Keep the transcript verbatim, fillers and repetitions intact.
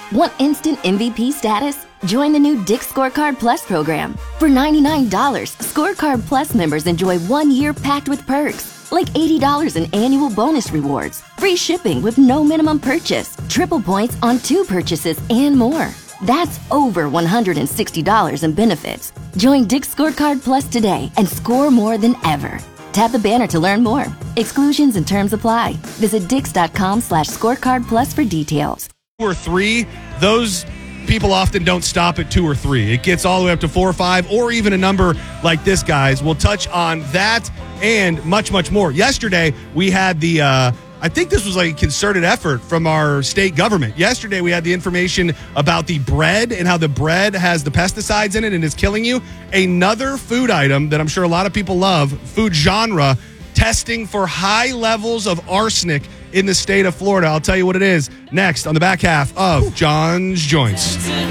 Want instant M V P status? Join the new Dick's Scorecard Plus program. For ninety-nine dollars, Scorecard Plus members enjoy one year packed with perks, like eighty dollars in annual bonus rewards, free shipping with no minimum purchase, triple points on two purchases, and more. That's over one hundred sixty dollars in benefits. Join Dick's Scorecard Plus today and score more than ever. Tap the banner to learn more. Exclusions and terms apply. Visit dix.com slash scorecard plus for details. Two or three, those people often don't stop at two or three. It gets all the way up to four or five, or even a number like this, guys. We'll touch on that and much, much more. Yesterday, we had the, uh, I think this was like a concerted effort from our state government. Yesterday, we had the information about the bread and how the bread has the pesticides in it and is killing you. Another food item that I'm sure a lot of people love, food genre, testing for high levels of arsenic in the state of Florida. I'll tell you what it is next on the back half of John's Joints.